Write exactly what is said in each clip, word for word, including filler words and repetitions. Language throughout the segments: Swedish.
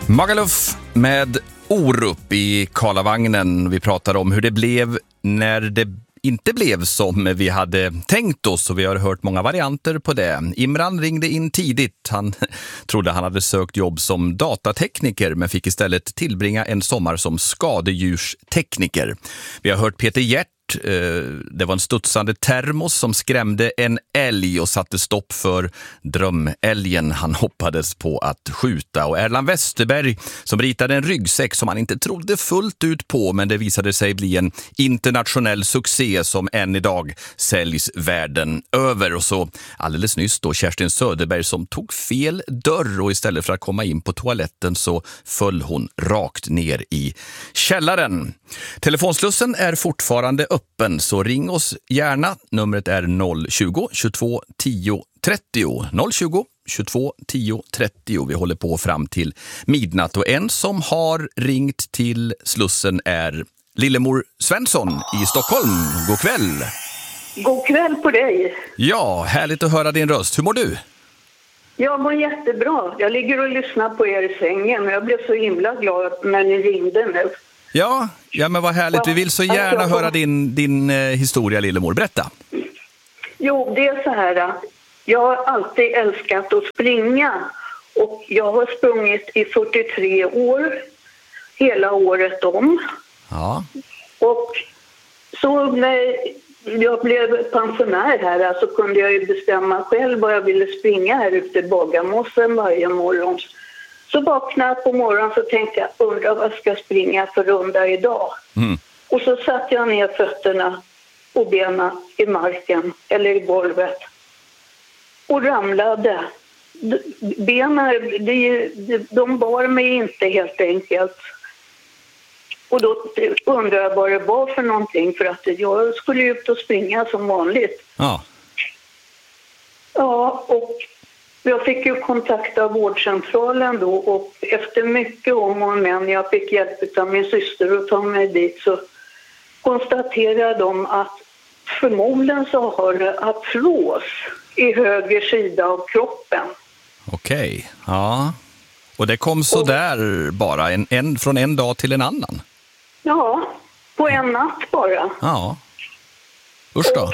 Magaluf med Orup i Karlavagnen. Vi pratar om hur det blev när det inte blev som vi hade tänkt oss, och vi har hört många varianter på det. Imran ringde in tidigt. Han trodde han hade sökt jobb som datatekniker men fick istället tillbringa en sommar som skadedjurstekniker. Vi har hört Peter Hjert. Det var en studsande termos som skrämde en älg och satte stopp för drömälgen han hoppades på att skjuta. Och Erland Westerberg som ritade en ryggsäck som han inte trodde fullt ut på, men det visade sig bli en internationell succé som än idag säljs världen över. Och så alldeles nyss då Kerstin Söderberg som tog fel dörr, och istället för att komma in på toaletten så föll hon rakt ner i källaren. Telefonslussen är fortfarande öppen, så ring oss gärna. Numret är noll tjugo, tjugotvå, tio, trettio. noll tjugo, tjugotvå, tio, trettio. Vi håller på fram till midnatt, och en som har ringt till Slussen är Lillemor Svensson i Stockholm. God kväll! God kväll på dig! Ja, härligt att höra din röst. Hur mår du? Jag mår jättebra. Jag ligger och lyssnar på er i sängen, och jag blev så himla glad när ni ringde nu. Ja, ja men vad härligt. Vi vill så gärna höra din, din eh, historia, Lillemor. Berätta. Jo, det är så här. Jag har alltid älskat att springa. Och jag har sprungit i fyrtiotre år. Hela året om. Ja. Och så när jag blev pensionär här så kunde jag ju bestämma själv vad jag ville springa här ute i Bagarmossen varje morgon. Så vaknade jag på morgonen så tänkte jag, undra vad ska jag springa för runda idag. Mm. Och så satte jag ner fötterna och benen i marken eller i golvet. Och ramlade. Benen, de, de bar mig inte helt enkelt. Och då undrade jag vad det var för någonting, för att jag skulle ut och springa som vanligt. Ja. Ja, och jag fick ju kontakta vårdcentralen då, och efter mycket om och men, jag fick hjälp av min syster att ta mig dit, så konstaterade de att förmodligen så har det artros i höger sida av kroppen. Okej, ja. Och det kom så och, där bara, en, en, från en dag till en annan? Ja, på en natt bara. Ja, usch då. Och,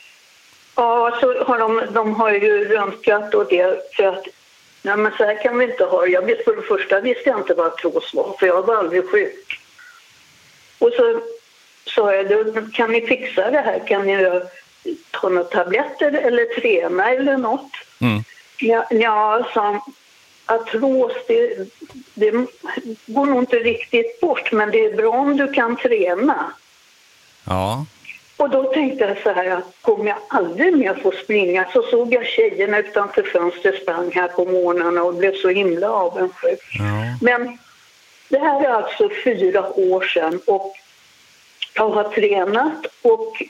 ja, så har de, de har ju röntgat och det, för att nej, men så här kan vi inte ha. Jag vet, för det första visste jag inte vad artros var, för jag var aldrig sjuk. Och så sa jag, kan ni fixa det här? Kan ni ta några tabletter eller träna eller något? Mm. Ja, ja, sa artros, det, det går nog inte riktigt bort, men det är bra om du kan träna. Ja. Och då tänkte jag så här, att kommer jag aldrig mer få springa? Så såg jag tjejerna utanför fönstret sprang här på morgnarna och blev så himla avundsjuk. Ja. Men det här är alltså fyra år sedan, och jag har tränat och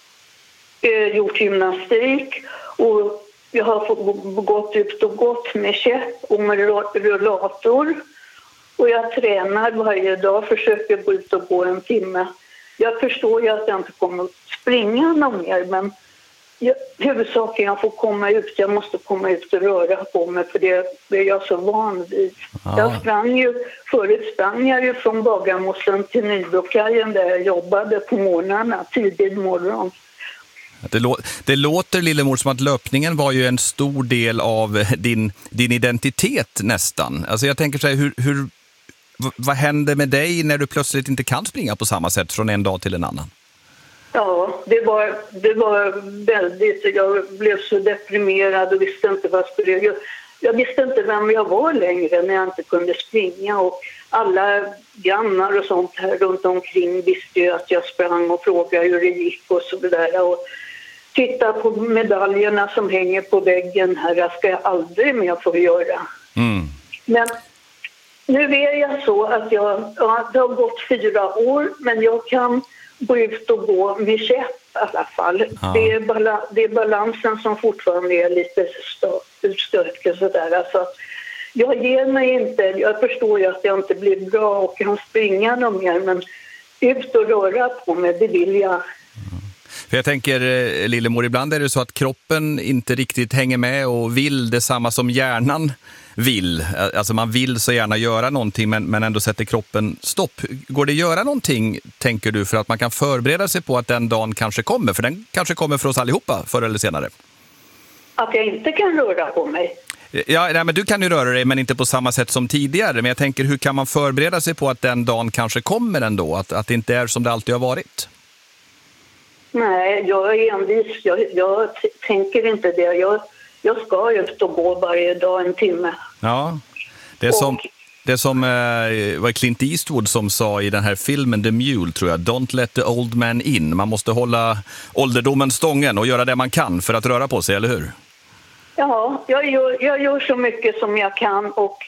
eh, gjort gymnastik, och jag har fått gått ut och gått med käpp och med rullator. Och jag tränar varje dag, försöker gå ut och gå en timme. Jag förstår ju att jag inte kommer att springa någon mer, men jag, huvudsaken jag får komma ut. Jag måste komma ut och röra på mig, för det är jag så van vid. Ja. Jag sprang ju, förut sprang jag ju från Bagarmossen till Nybrokajen där jag jobbade på morgnarna, tidigt morgon. Det, lå- det låter, Lillemor, som att löpningen var ju en stor del av din, din identitet nästan. Alltså jag tänker så här, hur, hur, v- vad händer med dig när du plötsligt inte kan springa på samma sätt från en dag till en annan? Ja, det var, det var väldigt, jag blev så deprimerad och visste inte vad jag skulle göra. Jag, jag visste inte vem jag var längre när jag inte kunde springa, och alla grannar och sånt här runt omkring visste ju att jag sprang och frågade hur det gick och så vidare. Och titta på medaljerna som hänger på väggen här, det ska jag aldrig mer få göra. Mm. Men nu är jag så att jag, ja, det har gått fyra år, men jag kan gå ut och gå med käpp i alla fall. Ja. Det, är bala, det är balansen som fortfarande är lite utstökig sådär. Alltså, jag ger mig inte, jag förstår ju att jag inte blir bra och kan springa någon mer, men ut och röra på mig, det vill jag. För jag tänker, Lillemor, ibland är det så att kroppen inte riktigt hänger med och vill detsamma som hjärnan vill. Alltså man vill så gärna göra någonting men, men ändå sätter kroppen stopp. Går det att göra någonting, tänker du, för att man kan förbereda sig på att den dagen kanske kommer? För den kanske kommer för oss allihopa förr eller senare. Att jag inte kan röra på mig? Ja, nej, men du kan ju röra dig men inte på samma sätt som tidigare. Men jag tänker, hur kan man förbereda sig på att den dagen kanske kommer ändå? Att, att det inte är som det alltid har varit? Nej, jag är envis. Jag, jag t- tänker inte det. Jag, jag ska ut och gå varje dag en timme. Ja, det är som... Och... Det som eh, var Clint Eastwood som sa i den här filmen The Mule, tror jag. Don't let the old man in. Man måste hålla ålderdomen stången och göra det man kan för att röra på sig, eller hur? Ja, jag gör, jag gör så mycket som jag kan och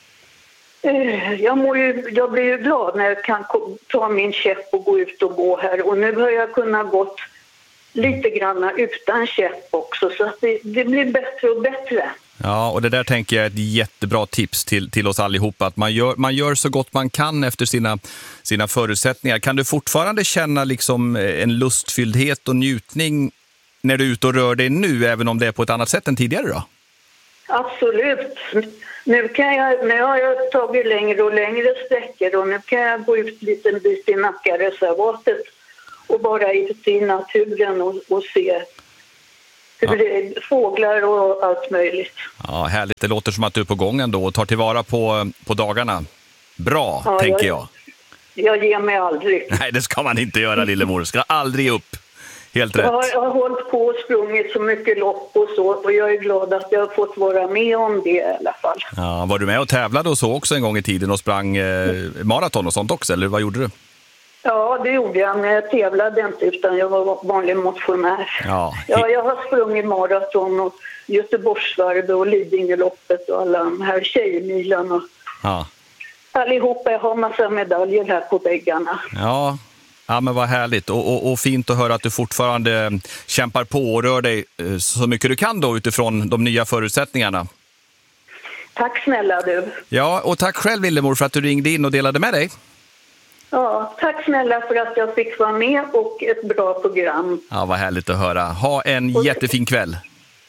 eh, jag, mår ju, jag blir ju glad när jag kan ta min käpp och gå ut och gå här. Och nu har jag kunnat gått lite grann utan käpp också, så att det, det blir bättre och bättre. Ja, och det där tänker jag är ett jättebra tips till, till oss allihopa. Att man gör, man gör så gott man kan efter sina, sina förutsättningar. Kan du fortfarande känna liksom en lustfylldhet och njutning när du är ute och rör dig nu, även om det är på ett annat sätt än tidigare då? Absolut. Nu, kan jag, nu har jag tagit längre och längre sträckor och nu kan jag gå ut en liten bit i Nackareservatet och bara ut i naturen och, och se hur det är, fåglar och allt möjligt. Ja, härligt. Det låter som att du är på gång ändå och tar tillvara på, på dagarna. Bra, ja, tänker jag. jag. Jag ger mig aldrig. Nej, det ska man inte göra, lillemor. Ska aldrig upp. Helt rätt. Jag har, jag har hållit på och sprungit så mycket lopp och så, och jag är glad att jag har fått vara med om det i alla fall. Ja, var du med och tävlade och så också en gång i tiden och sprang eh, maraton och sånt också, eller vad gjorde du? Ja, det gjorde jag, men jag tävlade inte utan jag var vanlig motionär. Ja, ja jag har sprungit maraton och Göteborgsvarvet och Lidingöloppet och alla de här tjejmilen och ja. Allihopa, jag har massa medaljer här på väggarna. Ja, ja men vad härligt och, och, och fint att höra att du fortfarande kämpar på och rör dig så mycket du kan då utifrån de nya förutsättningarna. Tack snälla du. Ja, och tack själv Lillemor för att du ringde in och delade med dig. Ja, tack snälla för att jag fick vara med och ett bra program. Ja, vad härligt att höra. Ha en och jättefin kväll.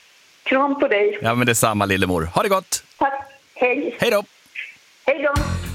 Kram på dig. Ja, men detsamma Lillemor. Ha det gott. Tack. Hej. Hej då. Hej då.